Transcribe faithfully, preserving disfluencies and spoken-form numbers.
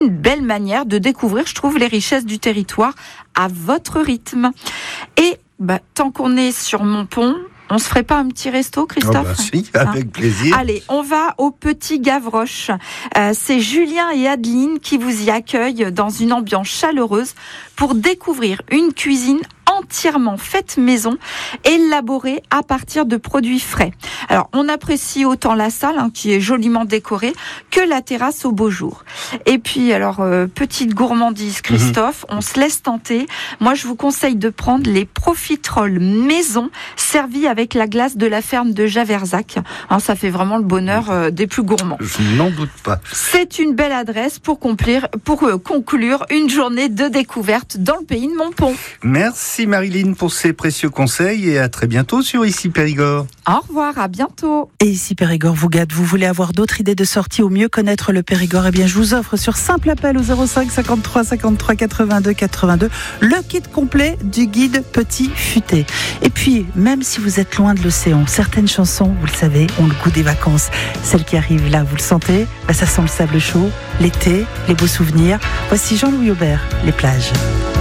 une belle manière de découvrir, je trouve, les richesses du territoire à votre rythme. Et bah, tant qu'on est sur Montpont, on se ferait pas un petit resto, Christophe ? Oh bah si, avec hein plaisir. Allez, on va au Petit Gavroche. Euh, c'est Julien et Adeline qui vous y accueillent dans une ambiance chaleureuse pour découvrir une cuisine entièrement faite maison, élaborée à partir de produits frais. Alors, on apprécie autant la salle, hein, qui est joliment décorée, que la terrasse au beau jour. Et puis, alors, euh, petite gourmandise, Christophe, mmh. on se laisse tenter. Moi, je vous conseille de prendre les profiteroles maison, servis avec la glace de la ferme de Javersac. Hein, ça fait vraiment le bonheur euh, des plus gourmands. Je n'en doute pas. C'est une belle adresse pour, conclure, pour euh, conclure une journée de découverte dans le pays de Montpont. Merci Marilyn pour ces précieux conseils et à très bientôt sur Ici Périgord. Au revoir, à bientôt. Et Ici Périgord vous gâte. Vous voulez avoir d'autres idées de sortie ou mieux connaître le Périgord ? Eh bien, je vous offre sur simple appel au zéro cinq cinquante-trois cinquante-trois quatre-vingt-deux quatre-vingt-deux le kit complet du guide Petit Futé. Et puis, même si vous êtes loin de l'océan, certaines chansons, vous le savez, ont le goût des vacances. Celle qui arrive là, vous le sentez ? Ben, ça sent le sable chaud, l'été, les beaux souvenirs. Voici Jean-Louis Aubert, Les plages.